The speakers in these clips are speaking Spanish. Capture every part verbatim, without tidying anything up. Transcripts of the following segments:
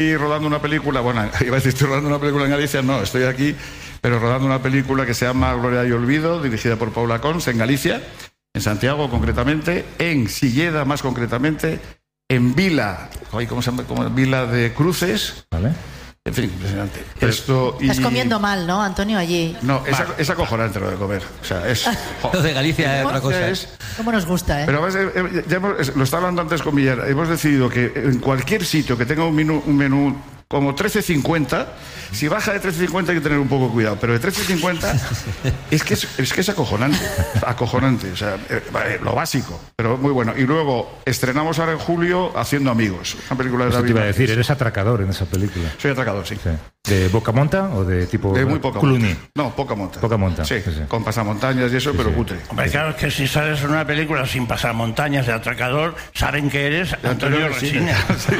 Y rodando una película, bueno, iba a decir estoy rodando una película en Galicia, no, estoy aquí, pero rodando una película que se llama Gloria y Olvido, dirigida por Paula Cons, en Galicia, en Santiago concretamente, en Silleda más concretamente, en Vila, ¿cómo se llama? Como Vila de Cruces. Vale. En fin, impresionante. Esto y... Estás comiendo mal, ¿no, Antonio, allí? No, es, es acojonante lo de comer. O sea, es... Lo de Galicia es otra cosa. Es... ¿Cómo nos gusta, eh? Pero además, eh, ya hemos, lo estaba hablando antes con Villar, hemos decidido que en cualquier sitio que tenga un menú, un menú como trece cincuenta, si baja de trece cincuenta hay que tener un poco de cuidado, pero de trece cincuenta es que es, es que es acojonante, acojonante, o sea, eh, lo básico, pero muy bueno. Y luego estrenamos ahora en julio Haciendo Amigos, una película de Eso David te iba a Márquez. decir, eres atracador en esa película. Soy atracador, sí. Sí. ¿De poca monta o de tipo De muy poca Clooney? monta. No, poca monta. Poca monta. Sí, Sí, sí. con pasamontañas y eso, Sí, pero sí. cutre. Hombre, claro, es que si sales en una película sin pasar montañas de atracador, saben que eres Antonio Resina.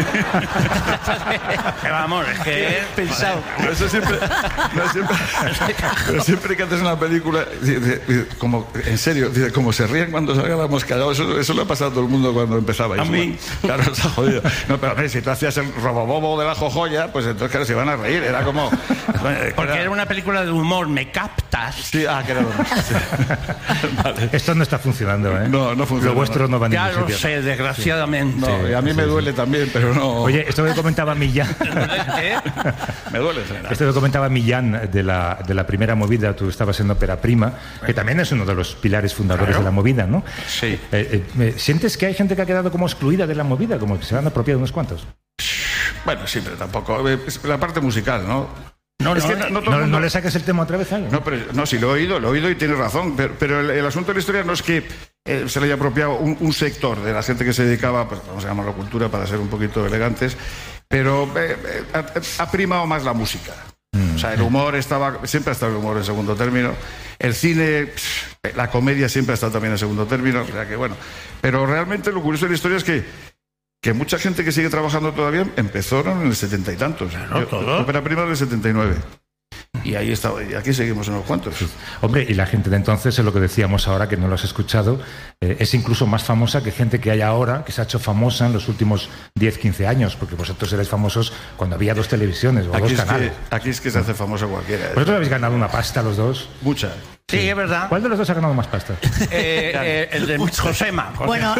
Que vamos, es que es Pensado. Eso siempre, no, siempre, pero siempre que haces una película, dice, dice, como, en serio, dice, como se ríen cuando salgábamos cagados, eso, eso le ha pasado a todo el mundo cuando empezaba. A mí. Claro, se ha jodido. No, pero a ver, si tú hacías el robobobo de la jojoya, pues entonces, claro, se iban a reír. Era como... porque era una película de humor, ¿me captas? Sí, ah, que era lo mismo. Sí. Vale. Esto no está funcionando, ¿eh? No, no funciona. Lo vuestro no va a Ya ningún lo sitio. sé, desgraciadamente. No, y a mí me duele también, pero no... Oye, esto que comentaba Millán... ¿Eh? me duele en general. Esto que comentaba Millán de la, de la primera movida, tú estabas en Ópera Prima, que también es uno de los pilares fundadores Claro. de la movida, ¿no? Sí. Eh, eh, ¿Sientes que hay gente que ha quedado como excluida de la movida, como que se han apropiado unos cuantos? Bueno, sí, pero tampoco... eh, es la parte musical, ¿no? No, Es no, que no, no todo ¿No, el mundo- no le saques el tema otra vez a alguien? No, pero, no, sí, lo he oído, lo he oído y tienes razón, pero, pero el, el asunto de la historia no es que eh, se le haya apropiado un, un sector de la gente que se dedicaba, pues vamos a llamarlo cultura para ser un poquito elegantes, pero eh, eh, ha, ha primado más la música. O sea, el humor estaba, siempre ha estado el humor en segundo término, el cine, pff, la comedia siempre ha estado también en segundo término, o sea que bueno, pero realmente lo curioso de la historia es que que mucha gente que sigue trabajando todavía empezaron en el setenta y tantos. Claro, Yo- todo. Ópera Prima del setenta y nueve. Y ahí está, y aquí seguimos unos cuantos. Hombre, y la gente de entonces, es lo que decíamos ahora, que no lo has escuchado, eh, es incluso más famosa que gente que hay ahora, que se ha hecho famosa en los últimos diez, quince años, porque vosotros erais famosos cuando había dos televisiones o Aquí dos es, canales. que, aquí es que se hace famoso cualquiera. ¿eh? Vosotros habéis ganado una pasta los dos. Mucha. Sí, es verdad. ¿Cuál de los dos ha ganado más pasta? Eh, eh, el de Josema. Josema. Bueno,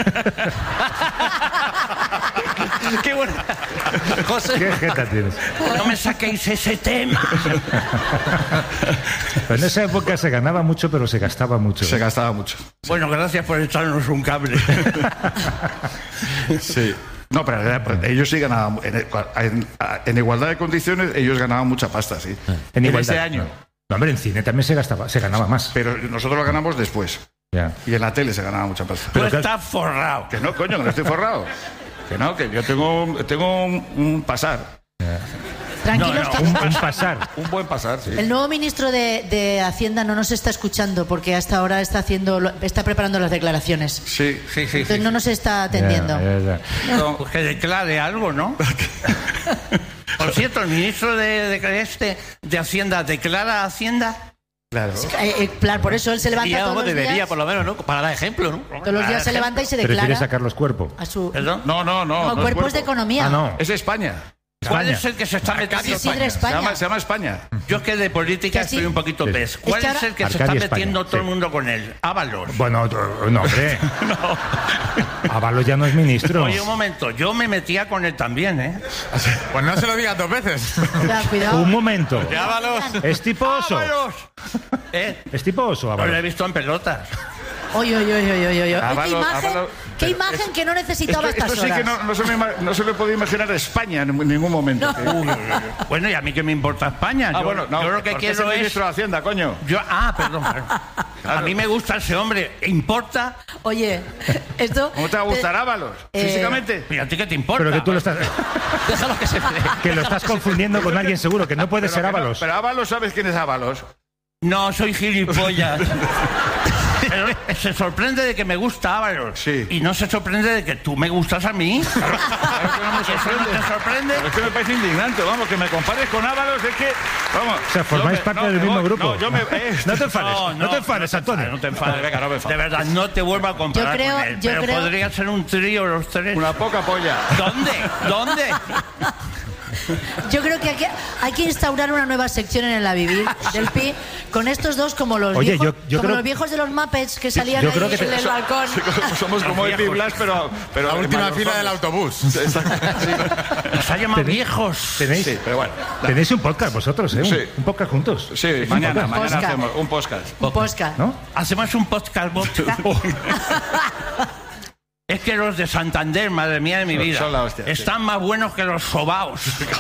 Qué bueno. José. ¿Qué jeta tienes? No me saquéis ese tema. Pero en esa época se ganaba mucho, pero se gastaba mucho. Se gastaba mucho. Bueno, gracias por echarnos un cable. Sí. No, pero eh, pues, ellos sí ganaban. En, en- en igualdad de condiciones, ellos ganaban mucha pasta, sí. En En igualdad. ese año. No. No, hombre, en cine también se gastaba, se ganaba más. Pero nosotros lo ganamos después. Ya. Y en la tele se ganaba mucha pasta. Tú Pero que- estás forrado. Que no, coño, que no estoy forrado. Que no, que yo tengo, tengo un, un pasar. tranquilos, No, no, que Un, un pasar. Un buen pasar, sí. el nuevo ministro de, de Hacienda no nos está escuchando porque hasta ahora está haciendo, lo- está preparando las declaraciones. Sí. Sí, sí, Entonces sí. no nos está atendiendo. Ya, ya, ya. No, Pues que declare algo, ¿no? Por cierto, el ministro de, de, este, de Hacienda declara Hacienda. claro. Eh, eh, claro, por eso él se levanta Y todos algo los debería, días. por lo menos, ¿no? Para dar ejemplo, ¿no? Todos los días se levanta y se ¿Te refieres a declara Carlos Cuerpo? a su... ¿Perdón? No, no, no. No, no es cuerpos de cuerpo. economía. Ah, no. Es España. ¿Cuál España. es el que se está metiendo? Isidre Se España. llama, se llama España. Yo que de política Que sí. estoy un poquito Sí. pez. ¿Cuál Es que es, ahora- el que se Arcadia está España, metiendo todo sí. el mundo con él? Ábalos. Bueno, otro- no, hombre. Ábalos ya no es ministro. Oye, un momento, yo me metía con él también, ¿eh? Pues no se lo digas dos veces. Cuidado, cuidado. Un momento. Ábalos. ¿Es tipo oso? ¡Ábalos! ¿Eh? ¿Es tipo oso, No lo he Ábalos? visto en pelotas. Oye, oye, oye, oye, oye. Ábalos, ¿Qué imagen, Ábalos. qué Pero imagen esto- que no necesitaba Esto, estas esto sí horas? que no, no, se me, ima- no se le puede imaginar a España en ningún momento. Que- Uy, uy, uy. Bueno, y a mí que me importa España. Ah, yo, bueno, no, yo lo que porque es quiero el es... ministro de Hacienda, coño. Yo, ah, perdón. perdón. A mí me gusta ese hombre. ¿Importa? Oye, esto... ¿Cómo te va a gustar Ábalos? Eh, Físicamente. ¿Y a ti qué te importa? Pero que tú lo estás, Déjalo que se que lo estás confundiendo con alguien seguro, que no puede Pero ser que no- Ábalos. Pero Ábalos, ¿sabes quién es Ábalos? No, soy gilipollas. Pero se sorprende de que me gusta Ábalos. Sí. Y no se sorprende de que tú me gustas a mí. Claro que no me ¿Eso no sorprende. te sorprende? Pero es que me parece indignante, vamos, que me compares con Ábalos, es que, vamos... O sea, formáis yo me- parte no, del me mismo voy, grupo. No, yo me... eh, No te enfades, no, te enfades, Antonio. No te enfades. Venga, no me enfades. De verdad, no te vuelvo a comparar Yo creo- con él. yo pero creo- podría ser un trío los tres. Una poca polla. ¿Dónde? ¿Dónde? Yo creo que aquí hay que instaurar una nueva sección en el A Vivir del Pi con estos dos como los Oye, viejos, yo- yo como creo- los viejos de los Muppets que salían yo ahí creo que en te- el balcón. Somos como el Blas, pero, pero La en última mayor fila forma. del autobús. Nos ha llamado Tenéis- viejos. Tenéis, Sí, pero bueno. tenéis un podcast vosotros, ¿eh? Un- Sí. Un, podcast juntos. Sí, mañana, podcast. mañana Podcast. hacemos un podcast. Un podcast. ¿No? Hacemos un podcast vodka. Es que los de Santander, madre mía de mi vida, Son la hostia, sí. están más buenos que los sobaos.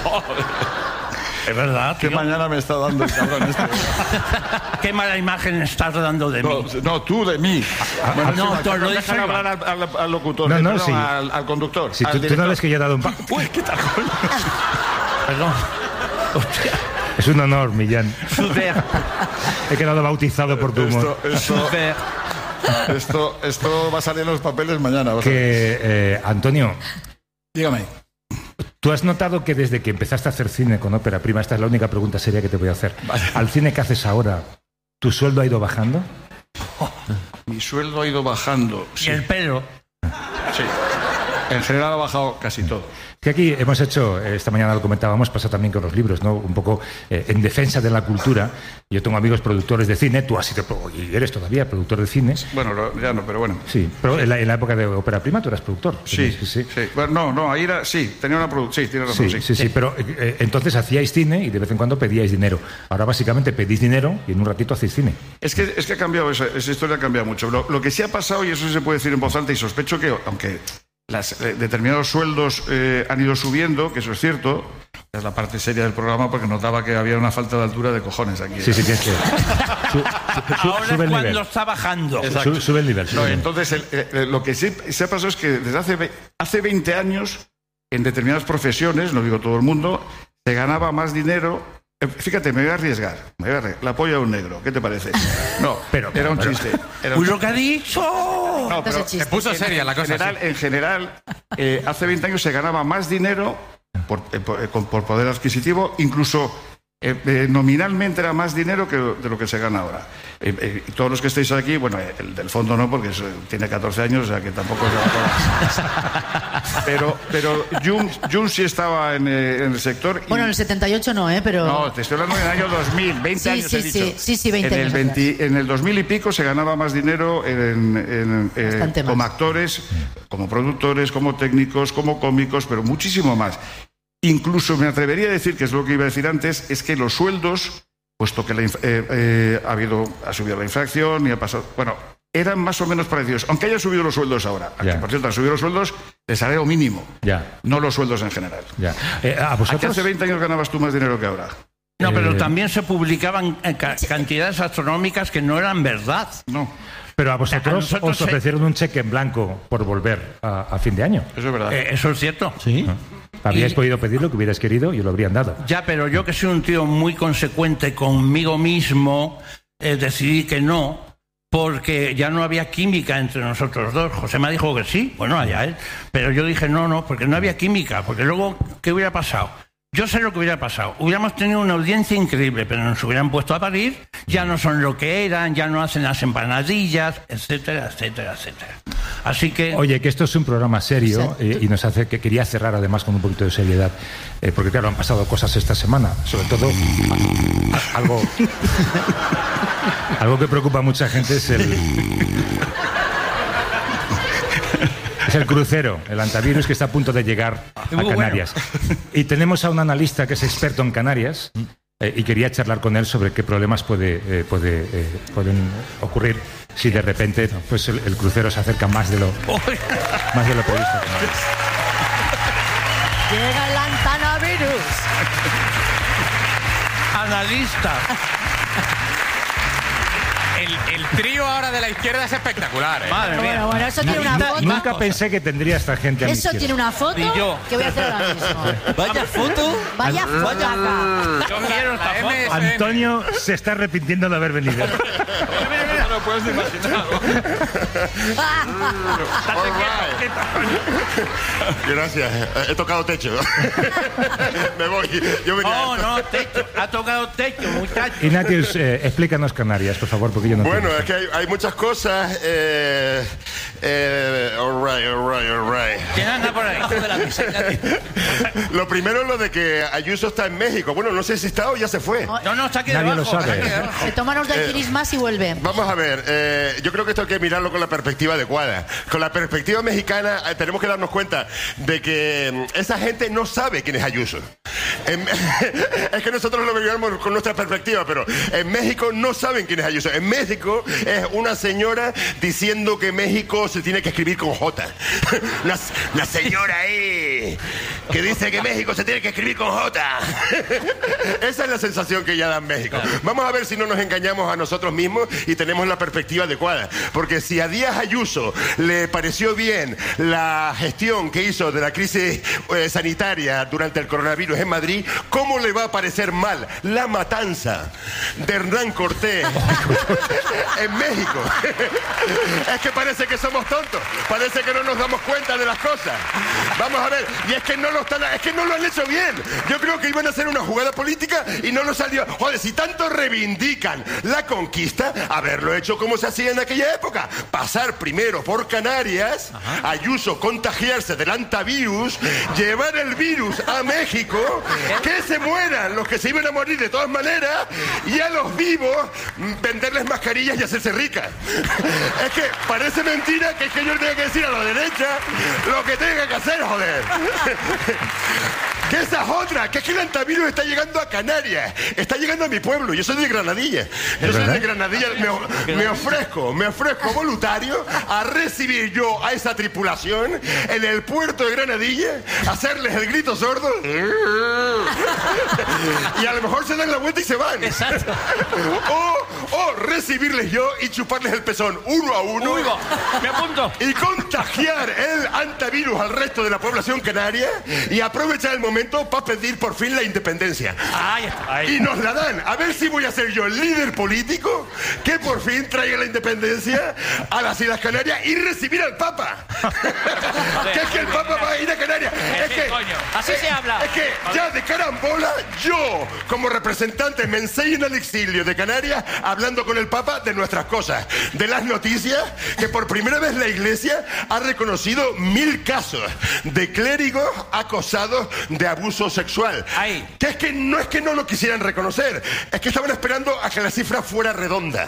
Es verdad, ¿Qué tío. mañana me está dando el cabrón este? Qué mala imagen estás dando de No, mí. no, tú de mí. Bueno, no, sí, tú lo dejan dices hablar al, al- al locutor, No, eh, no, perdón, sí. al, al conductor. Si al tú, tú no director. ves que yo he dado un... pa- Uy, ¿qué tal? Perdón. Hostia, Es un honor, Millán. super, He quedado bautizado por tu humor. Esto, esto, super. esto, esto va a salir en los papeles mañana. vas a ver. Que, eh, Antonio, Dígame. ¿tú has notado que desde que empezaste a hacer cine con ópera prima, esta es la única pregunta seria que te voy a hacer, al cine que haces ahora, ¿tu sueldo ha ido bajando? Mi sueldo ha ido bajando. Y Sí, el pelo. sí. En general ha bajado casi todo. Que aquí hemos hecho, eh, esta mañana lo comentábamos, pasa también con los libros, ¿no? Un poco eh, en defensa de la cultura. Yo tengo amigos productores de cine, tú has sido, pro- y eres todavía productor de cine. Bueno, lo- ya no, pero bueno. Sí, pero en la, en la época de ópera prima tú eras productor. Sí, Tenías sí, que- sí. Bueno, no, no, ahí era, sí, tenía una producción, sí, tiene razón, Sí, sí. sí, sí, pero eh, eh, entonces hacíais cine y de vez en cuando pedíais dinero. Ahora básicamente pedís dinero y en un ratito hacéis cine. Es que, es que ha cambiado, esa, esa historia ha cambiado mucho. Lo, lo que sí ha pasado, y eso sí se puede decir en voz alta, y sospecho que, aunque las, eh, determinados sueldos eh, han ido subiendo, que eso es cierto, es la parte seria del programa, porque notaba que había una falta de altura de cojones aquí. Sí, sí, tienes que... Su- su- Ahora sube es el cuando nivel. está bajando. Su- sube el nivel. sube No, el nivel. entonces, el- el- lo que sí se ha pasado es que desde hace, ve- hace veinte años, en determinadas profesiones, no digo todo el mundo, se ganaba más dinero. Eh, Fíjate, me voy a arriesgar. Me voy a arriesgar. La polla de un negro, ¿qué te parece? No, Pero- era un pero- chiste. Era un Uy, lo chiste. que ha dicho. No, Entonces, pero chiste. Se puso seria la en cosa. general, sí. en general eh, hace veinte años se ganaba más dinero por, eh, por, eh, con- por poder adquisitivo, incluso eh, eh, nominalmente era más dinero que de lo que se gana ahora. Eh, eh, y todos los que estáis aquí, bueno, eh, el del fondo no, porque es, eh, tiene catorce años, o sea que tampoco se va a todas. Pero, pero Jung, Jung sí estaba en, eh, en el sector. y- Bueno, en el setenta y ocho no, ¿eh? Pero... no, te estoy hablando del año dos mil, veinte Sí, años sí, he dicho. sí, sí, sí, veinte en el años veinte en el dos mil y pico se ganaba más dinero en, en, eh, Bastante más. como actores, como productores, como técnicos, como cómicos, pero muchísimo más. Incluso me atrevería a decir, que es lo que iba a decir antes, es que los sueldos, puesto que la inf- eh, eh, ha habido ha subido la inflación y ha pasado, bueno, eran más o menos parecidos, aunque haya subido los sueldos ahora. Aquí, Ya. por cierto, han subido los sueldos de salario mínimo, Ya, no los sueldos en general. ya. Eh, ¿A Aquí vosotros? hace veinte años ganabas tú más dinero que ahora. No, pero Eh, también se publicaban eh, ca- cantidades astronómicas que no eran verdad. No, Pero a vosotros A nosotros os se- ofrecieron un cheque en blanco por volver a, a fin de año. eso es verdad. Eh, eso es cierto. Sí. Habríais Y- podido pedir lo que hubierais querido y os lo habrían dado. Ya, pero yo que soy un tío muy consecuente conmigo mismo, eh, decidí que no, porque ya no había química entre nosotros dos. José me dijo que sí, bueno, allá él. Pero yo dije no, no, porque no había química, porque luego, ¿qué hubiera pasado? Yo sé lo que hubiera pasado. Hubiéramos tenido una audiencia increíble, pero nos hubieran puesto a parir, ya no son lo que eran, ya no hacen las empanadillas, etcétera, etcétera, etcétera. Así que... Oye, que esto es un programa serio eh, y nos hace que quería cerrar además con un poquito de seriedad, eh, porque claro, han pasado cosas esta semana, sobre todo a- algo algo que preocupa a mucha gente es el es el crucero, el antivirus que está a punto de llegar a Muy bueno. Canarias. Y tenemos a un analista que es experto en Canarias. Eh, y quería charlar con él sobre qué problemas puede, eh, puede, eh, pueden ocurrir si de repente pues el, el crucero se acerca más de lo, más de lo previsto. Llega el antanavirus. Analista. El, el trío ahora de la izquierda es espectacular, ¿eh? Madre mía. Bueno, bueno, eso tiene una Nunca, foto. nunca pensé que tendría esta gente a mi Eso izquierda. tiene una foto Y yo. que voy a hacer ahora mismo. Vaya foto. Vaya foto acá. Yo quiero esta La foto. M S N. Antonio se está arrepintiendo de haber venido. puedes ni imaginar. All right. Gracias. He tocado techo. Me voy. Yo venía No, no, techo. Ha tocado techo, muchachos. Ignatius, eh, explícanos Canarias, por favor, porque yo no Bueno, entiendo. es que hay, hay muchas cosas. Eh, eh, all right, all right, all right. ¿Quién anda por ahí? Abajo de la mesa, Ignatius. Lo primero es lo de que Ayuso está en México. Bueno, no sé si está o ya se fue. No, no, está aquí Nadie debajo. lo sabe. está aquí debajo. Se toma unos daiquiris más y vuelve. Vamos a ver, eh, yo creo que esto hay que mirarlo con la perspectiva adecuada. Con la perspectiva mexicana eh, tenemos que darnos cuenta de que mm, esa gente no sabe quién es Ayuso. En- es que nosotros lo miramos con nuestra perspectiva, pero en México no saben quién es Ayuso. En México es una señora diciendo que México se tiene que escribir con J. Una, una señora ahí que dice que México se tiene que escribir con J. Esa es la sensación que ella da en México. Vamos a ver si no nos engañamos a nosotros mismos y tenemos la perspectiva adecuada. Porque si a Díaz Ayuso le pareció bien la gestión que hizo de la crisis eh, sanitaria durante el coronavirus en Madrid, ¿cómo le va a parecer mal la matanza de Hernán Cortés en México? Es que parece que somos tontos, parece que no nos damos cuenta de las cosas. Vamos a ver, y es que no lo están, es que no lo han hecho bien. Yo creo que iban a hacer una jugada política y no lo salió. Joder, si tanto reivindican la conquista, haberlo hecho como se hacía en aquella época. Pasar primero por Canarias, Ayuso contagiarse del antivirus, llevar el virus a México, que se mueran los que se iban a morir de todas maneras, y a los vivos mm, venderles mascarillas y hacerse ricas. Es que parece mentira que es que yo tenga que decir a la derecha lo que tenga que hacer, joder. Que esa es otra, que es que el antivirus está llegando a Canarias, está llegando a mi pueblo. Yo soy de Granadilla. Yo soy de Granadilla. Me, me ofrezco, me ofrezco voluntario a recibir yo a esa tripulación en el puerto de Granadilla, hacerles el grito sordo y a lo mejor se dan la vuelta y se van. Exacto. O, o recibirles yo y chuparles el pezón uno a uno. Uy, go, me apunto. Y contagiar el antivirus al resto de la población canaria y aprovechar el momento para pedir por fin la independencia. Ahí está. Ahí. Y nos la dan. A ver si voy a ser yo el líder político que por fin traiga la independencia a las Islas Canarias y recibir al Papa. Que es que el Papa va a ir a Canarias. Es que, coño. Así se habla. es que ya de carambola, yo, como representante, me enseño en el exilio de Canarias hablando con el Papa de nuestras cosas, de las noticias, que por primera vez la Iglesia ha reconocido mil casos de clérigos acosados de abuso sexual. Ahí. Que es que no es que no lo quisieran reconocer, es que estaban esperando a que la cifra fuera redonda.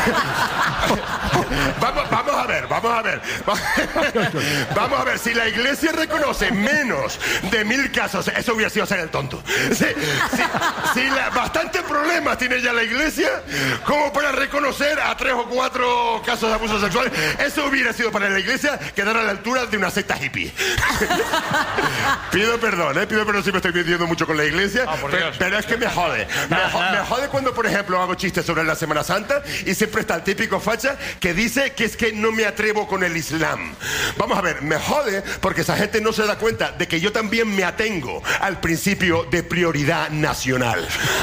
vamos, vamos a ver, vamos a ver. Vamos a ver, si la Iglesia reconoce menos de mil casos, eso hubiera sido ser el tonto. Si, si, si la, bastante problemas tiene ya la Iglesia como para reconocer a tres o cuatro casos de abuso sexual, eso hubiera sido para la Iglesia quedar a la altura de una secta hippie. Pido perdón, ¿eh? Pido perdón si me estoy metiendo mucho con la Iglesia, Oh, por pero, Dios. pero es que me jode. Me, jo- me jode cuando, por ejemplo, hago chistes sobre la Semana Santa y siempre está el típico facha que dice que es que no me atrevo con el Islam. Vamos a ver, me jode porque esa gente no se da cuenta de que yo también me atengo al principio de prioridad nacional.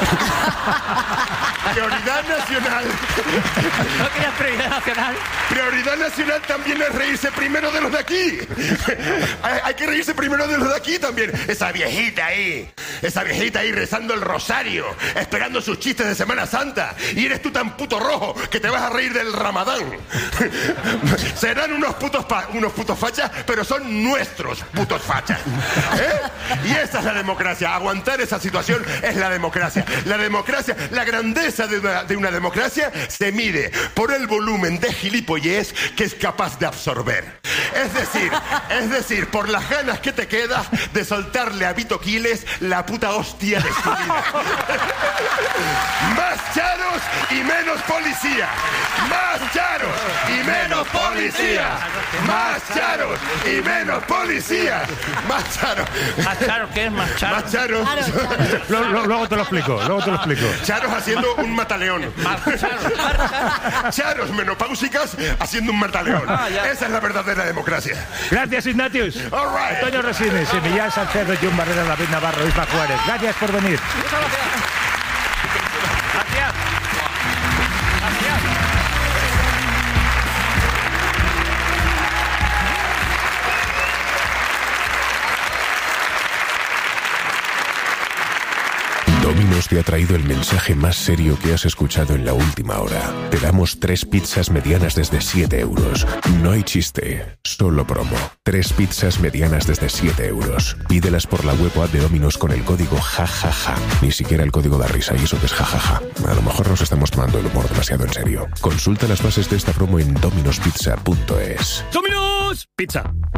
Prioridad nacional. ¿No querías prioridad nacional? Prioridad nacional también es reírse primero de los de aquí. hay, hay que reírse primero de los de aquí también. Esa viejita ahí, esa viejita ahí rezando el rosario, esperando sus chistes de Semana Santa. Y eres tú tan puto rojo que te vas a reír del Ramadán. Serán unos putos, pa- unos putos fachas, pero son nuestros putos fachas. ¿Eh? Y esa es la democracia. Aguantar esa situación es la democracia. La democracia, la grandeza de una, de una democracia se mide por el volumen de gilipollez que es capaz de absorber. Es decir, es decir, por las ganas que te quedas de soltarle a Vito Quiles la puta hostia de su vida. Más charos y menos policía. Más charos y menos policía. Más charos y menos policía. Más charos. Más charo, ¿qué es más charo? Más charos. Claro, claro. Lo- lo- luego te lo explico, luego te lo explico. Charos haciendo un mataleón. Charos menopáusicas haciendo un mataleón. Ah, ya. Esa es la verdadera democracia. Gracias, Ignatius. All right. Antonio Resines, Emiliano Salcedo, John Barrera, David Navarro, Isma Juárez. Gracias por venir. Gracias. Gracias. Domino's te ha traído el mensaje más serio que has escuchado en la última hora. Te damos tres pizzas medianas desde siete euros. No hay chiste, solo promo. Tres pizzas medianas desde siete euros. Pídelas por la web o app de Domino's con el código jajaja. Ni siquiera el código da risa, y eso que es jajaja. A lo mejor nos estamos tomando el humor demasiado en serio. Consulta las bases de esta promo en dominospizza punto es. ¡Domino's! Pizza.